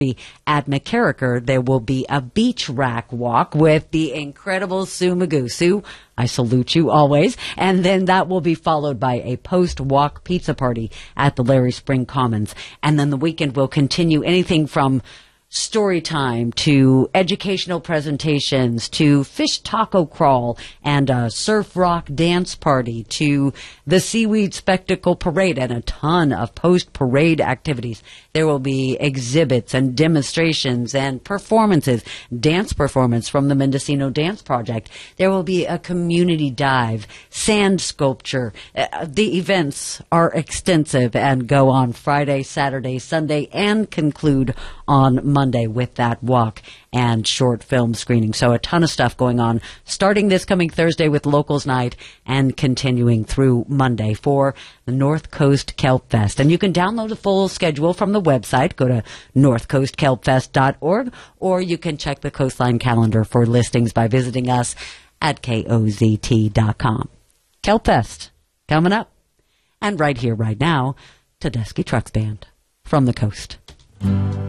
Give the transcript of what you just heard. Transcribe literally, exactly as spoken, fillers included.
At McCarricker, there will be a beach rack walk with the incredible Sue Magoo. Sue, I salute you always. And then that will be followed by a post-walk pizza party at the Larry Spring Commons. And then the weekend will continue anything from story time to educational presentations to fish taco crawl and a surf rock dance party to the seaweed spectacle parade and a ton of post-parade activities. There will be exhibits and demonstrations and performances, dance performance from the Mendocino Dance Project. There will be a community dive, sand sculpture. Uh, the events are extensive and go on Friday, Saturday, Sunday, and conclude on Monday with that walk and short film screening. So a ton of stuff going on, starting this coming Thursday with Locals Night and continuing through Monday for the North Coast Kelp Fest. And you can download the full schedule from the website. Go to north coast kelp fest dot org, or you can check the Coastline calendar for listings by visiting us at K O Z T dot com. Kelp Fest coming up. And right here, right now, Tedeschi Trucks Band from the coast.